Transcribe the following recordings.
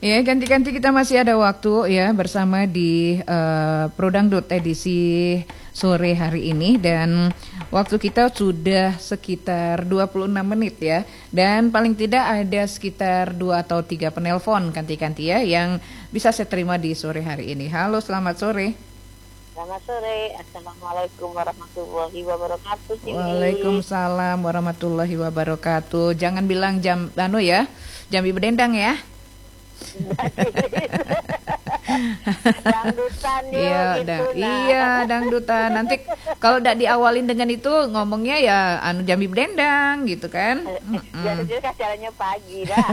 Ya, ganti-ganti kita masih ada waktu ya bersama di Prodangdut edisi sore hari ini, dan waktu kita sudah sekitar 26 menit ya. Dan paling tidak ada sekitar 2 atau 3 penelpon ganti-ganti ya yang bisa saya terima di sore hari ini. Halo, selamat sore. Selamat sore, Assalamualaikum warahmatullahi wabarakatuh. Waalaikumsalam warahmatullahi wabarakatuh. Jangan bilang Jambi Bedendang ya. Dangdutan Iya, dangdutan. Nanti kalau tidak diawalin dengan itu ngomongnya ya Jambi Bedendang gitu kan. Jadi acaranya pagi dah.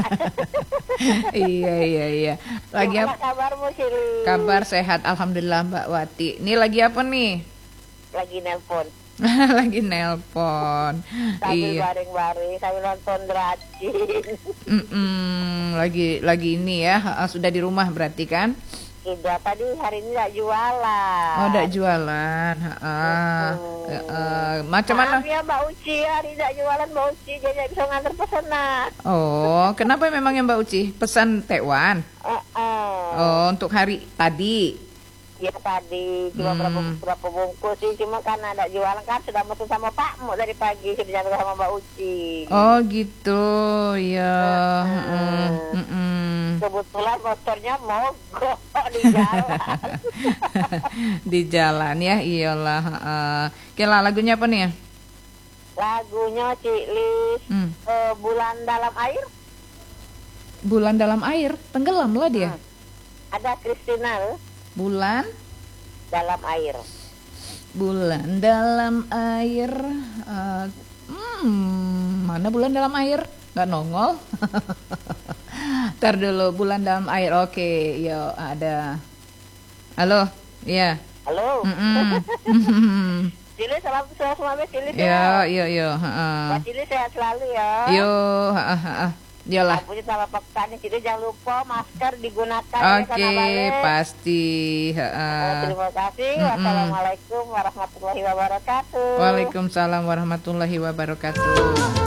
Iya. Lagi Gimana kabarmu, Sili? Kabar sehat, alhamdulillah Mbak Wati. Ini lagi apa nih? Lagi nelpon. Lagi nelpon. Sambil Iya. baring-baring, sambil nonton Dracin. Lagi ini ya, sudah di rumah berarti kan? Sudah, tadi hari ini tidak jualan. Oh, tidak jualan. Macam mana? Maaf ya Mbak Uci, hari tidak jualan Mbak Uci, jadi tidak bisa ngantar pesanan. Oh, kenapa memang ya Mbak Uci? Pesan tekwan? Oh, untuk hari tadi. Ya tadi cuma berapa bungkus sih, cuma karena ada jualan kan sudah metu sama Pak Mu dari pagi, sudah jalan sama Mbak Uci. Oh gitu ya. Kebetulan motornya mogok di jalan. Di jalan ya, iyalah. Oke lah, lagunya apa nih ya? Lagunya Cik Lis, Bulan Dalam Air. Bulan dalam air, tenggelam lah dia. Ada Kristina, Bulan Dalam Air. Bulan dalam air. Mana bulan dalam air? Gak nongol. Ntar dulu, bulan dalam air. Oke, yo ada. Halo, iya. Halo. Cili salam semua Cili. Yo. Mbak Cili sehat selalu ya. Yo, Yolah. Punya sama pekan Cili, jangan lupa masker digunakan. Oke, pasti. Terima kasih. Wassalamualaikum warahmatullahi wabarakatuh. Waalaikumsalam warahmatullahi wabarakatuh.